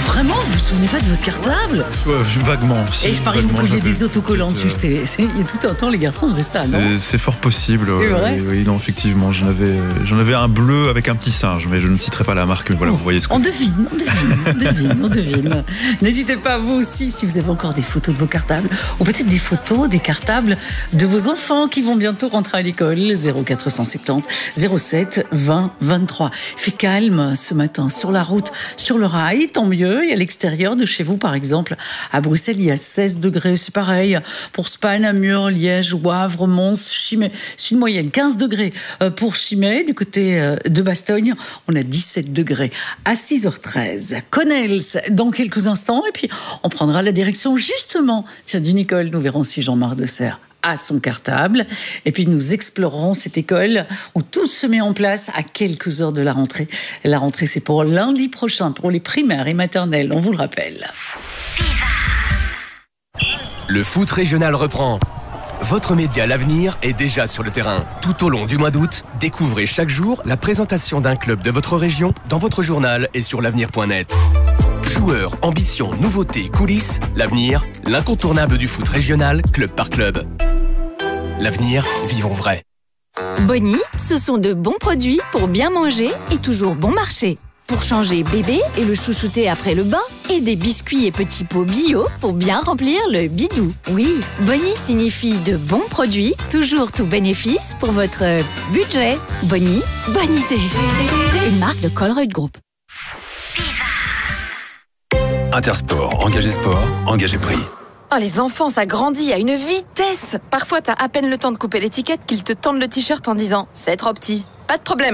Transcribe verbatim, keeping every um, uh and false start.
Vraiment, vous vous souvenez pas de votre cartable? Ouais, vaguement. Si, Et je parie que vous vaguement, colliez j'avais- des autocollants dessus. Euh, C'était- c'est- Il y a tout un temps, les garçons faisaient ça, non? C'est- C'est fort possible. C'est ouais, vrai oui, oui, non, effectivement, j'en avais, euh, j'en avais un bleu avec un petit singe, mais je ne citerai pas la marque. Voilà, vous voyez ce que On c'est. devine, on devine, on devine, on devine. N'hésitez pas, vous aussi, si vous avez encore des photos de vos cartables, ou peut-être des photos, des cartables de vos enfants qui vont bientôt rentrer à l'école. zéro quatre cent soixante-dix zéro sept vingt vingt-trois. Il fait calme ce matin sur la route, sur le rail, tant mieux. Et à l'extérieur de chez vous, par exemple, à Bruxelles, il y a seize degrés. C'est pareil pour Spa, Namur, Liège, Wavre, Mons, Chimay. C'est une moyenne, quinze degrés pour Chimay. Du côté de Bastogne, on a dix-sept degrés. À six heures treize, Connels, dans quelques instants. Et puis, on prendra la direction, justement, tiens, du Nicole. Nous verrons si Jean-Marc Desserre à son cartable. Et puis, nous explorerons cette école où tout se met en place à quelques heures de la rentrée. La rentrée, c'est pour lundi prochain, pour les primaires et maternelles, on vous le rappelle. Le foot régional reprend. Votre média L'Avenir est déjà sur le terrain. Tout au long du mois d'août, découvrez chaque jour la présentation d'un club de votre région dans votre journal et sur l'avenir point net. Joueurs, ambitions, nouveautés, coulisses, L'Avenir, l'incontournable du foot régional, club par club. L'Avenir, vivons vrai. Bonnie, ce sont de bons produits pour bien manger et toujours bon marché. Pour changer bébé et le chouchouter après le bain. Et des biscuits et petits pots bio pour bien remplir le bidou. Oui, Bonnie signifie de bons produits, toujours tout bénéfice pour votre budget. Bonnie, bonne idée. Une marque de Colruyt Group. Intersport, engagé sport, engagé prix. Oh, les enfants, ça grandit à une vitesse. Parfois, t'as à peine le temps de couper l'étiquette qu'ils te tendent le t-shirt en disant « c'est trop petit ». Pas de problème.